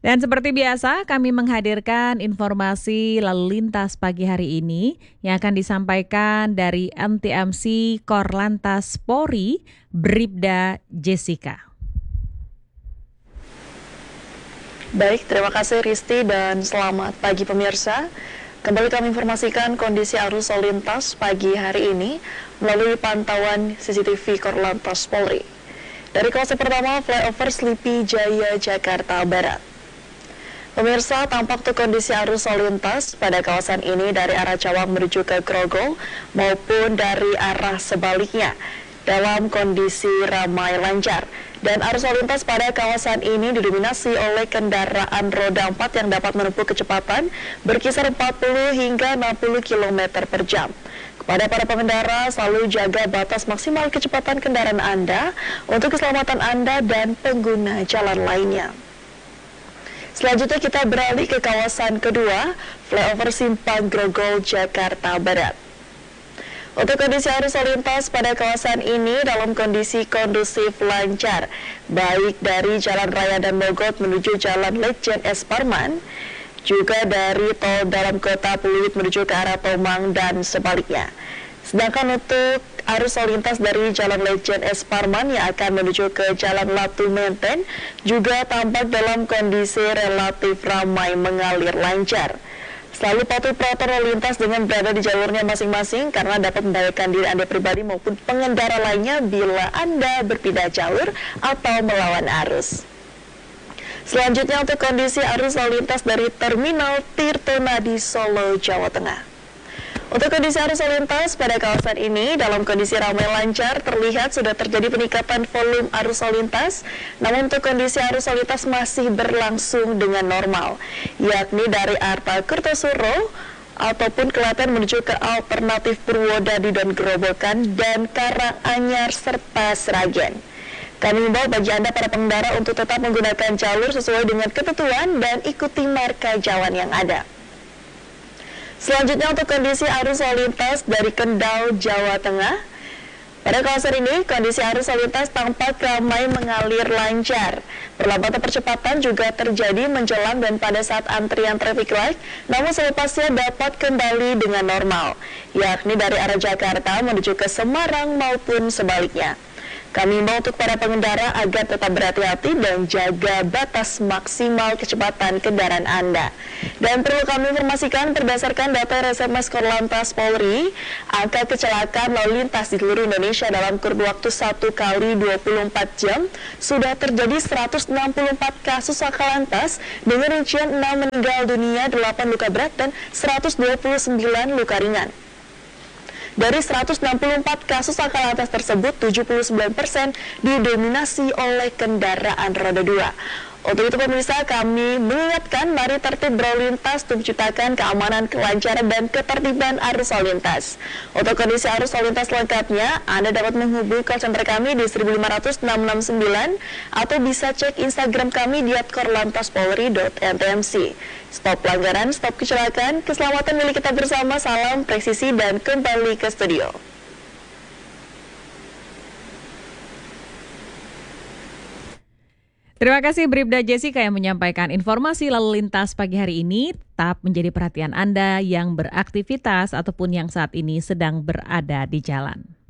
Dan seperti biasa, kami menghadirkan informasi lalu lintas pagi hari ini yang akan disampaikan dari MTMC Korlantas Polri, Bribda Jessica. Baik, terima kasih Risti dan selamat pagi pemirsa. Kembali kami informasikan kondisi arus lalu lintas pagi hari ini melalui pantauan CCTV Korlantas Polri. Dari kawasan pertama, flyover Slipi Jaya, Jakarta Barat. Pemirsa, tampak tuh kondisi arus lalu lintas pada kawasan ini dari arah Cawang menuju ke Grogol maupun dari arah sebaliknya dalam kondisi ramai lancar. Dan arus lalu lintas pada kawasan ini didominasi oleh kendaraan roda 4 yang dapat menempuh kecepatan berkisar 40 hingga 60 km per jam. Kepada para pengendara, selalu jaga batas maksimal kecepatan kendaraan Anda untuk keselamatan Anda dan pengguna jalan lainnya. Selanjutnya kita beralih ke kawasan kedua, flyover Simpang Grogol, Jakarta Barat. Untuk kondisi arus lalu lintas pada kawasan ini dalam kondisi kondusif lancar, baik dari Jalan Raya dan Mogot menuju Jalan Lejen S. Parman, juga dari tol dalam kota Pluit menuju ke arah Tomang dan sebaliknya. Sedangkan untuk arus lalu lintas dari Jalan Lejen S. Parman yang akan menuju ke Jalan Latu Menteng juga tampak dalam kondisi relatif ramai mengalir lancar. Selalu patuhi protokol lalu lintas dengan berada di jalurnya masing-masing karena dapat membahayakan diri Anda pribadi maupun pengendara lainnya bila Anda berpindah jalur atau melawan arus. Selanjutnya untuk kondisi arus lalu lintas dari Terminal Tirtonadi Solo, Jawa Tengah. Untuk kondisi arus lalu lintas pada kawasan ini dalam kondisi ramai lancar terlihat sudah terjadi peningkatan volume arus lalu lintas, namun untuk kondisi arus lalu lintas masih berlangsung dengan normal, yakni dari Arta Kertosuro ataupun Klaten menuju ke alternatif Purwodadi dan Gerobokan dan Karanganyar serta Sragen. Kami himbau bagi Anda para pengendara untuk tetap menggunakan jalur sesuai dengan ketentuan dan ikuti marka jalan yang ada. Selanjutnya untuk kondisi arus lalu lintas dari Kendal, Jawa Tengah. Pada kawasan ini, kondisi arus lalu lintas tampak ramai mengalir lancar. Perlambatan percepatan juga terjadi menjelang dan pada saat antrian traffic light, namun selepasnya dapat kembali dengan normal, yakni dari arah Jakarta menuju ke Semarang maupun sebaliknya. Kami himbau untuk para pengendara agar tetap berhati-hati dan jaga batas maksimal kecepatan kendaraan Anda. Dan perlu kami informasikan berdasarkan data Resermas Korlantas Polri, angka kecelakaan lalu lintas di seluruh Indonesia dalam kurun waktu 1 kali 24 jam sudah terjadi 164 kasus laka lantas dengan rincian 6 meninggal dunia, 8 luka berat dan 129 luka ringan. Dari 164 kasus laka lantas tersebut, 79% didominasi oleh kendaraan roda 2. Untuk itu pemirsa, kami mengingatkan mari tertib berlalu lintas untuk menciptakan keamanan, kelancaran, dan ketertiban arus lalu lintas. Untuk kondisi arus lalu lintas lengkapnya, Anda dapat menghubungi call center kami di 1500669 atau bisa cek Instagram kami di @korlantaspolri.ntmc. Stop pelanggaran, stop kecelakaan, keselamatan milik kita bersama, salam presisi dan kembali ke studio. Terima kasih Bribda Jessica yang menyampaikan informasi lalu lintas pagi hari ini. Tetap menjadi perhatian Anda yang beraktivitas ataupun yang saat ini sedang berada di jalan.